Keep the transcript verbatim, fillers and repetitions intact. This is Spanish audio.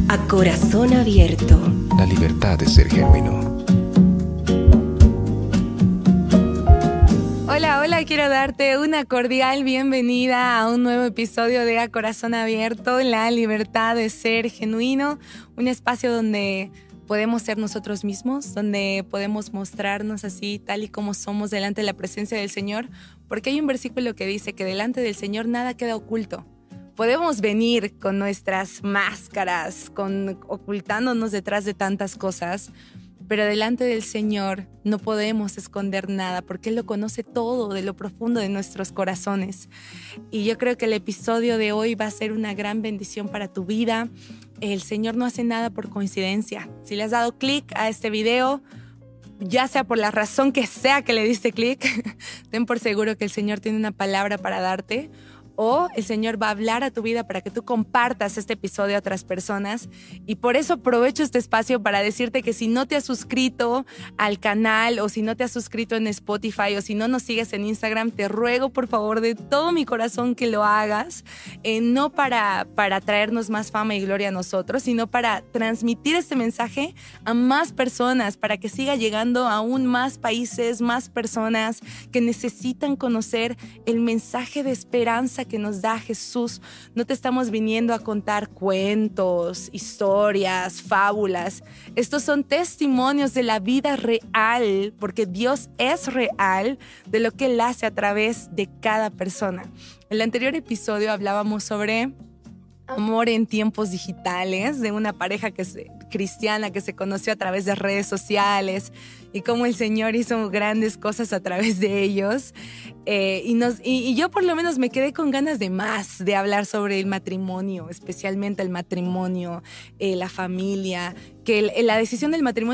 A corazón abierto. La libertad de ser genuino. Hola, hola, quiero darte una cordial bienvenida a un nuevo episodio de A Corazón Abierto, la libertad de ser genuino, un espacio donde podemos ser nosotros mismos, donde podemos mostrarnos así, tal y como somos delante de la presencia del Señor, porque hay un versículo que dice que delante del Señor nada queda oculto. Podemos venir con nuestras máscaras, con, ocultándonos detrás de tantas cosas, pero delante del Señor no podemos esconder nada porque Él lo conoce todo de lo profundo de nuestros corazones. Y yo creo que el episodio de hoy va a ser una gran bendición para tu vida. El Señor no hace nada por coincidencia. Si le has dado clic a este video, ya sea por la razón que sea que le diste clic, ten por seguro que el Señor tiene una palabra para darte. O el Señor va a hablar a tu vida para que tú compartas este episodio a otras personas. Y por eso aprovecho este espacio para decirte que si no te has suscrito al canal o si no te has suscrito en Spotify o si no nos sigues en Instagram, te ruego por favor de todo mi corazón que lo hagas. Eh, no para, para traernos más fama y gloria a nosotros, sino para transmitir este mensaje a más personas, para que siga llegando a aún más países, más personas que necesitan conocer el mensaje de esperanza que nos da Jesús. No te estamos viniendo a contar cuentos, historias, fábulas. Estos son testimonios de la vida real, porque Dios es real, de lo que Él hace a través de cada persona. En el anterior episodio hablábamos sobre amor en tiempos digitales, de una pareja que se, cristiana que se conoció a través de redes sociales y cómo el Señor hizo grandes cosas a través de ellos. Eh, y, nos, y, y yo por lo menos me quedé con ganas de más, de hablar sobre el matrimonio, especialmente el matrimonio, eh, la familia, que el, la decisión del matrimonio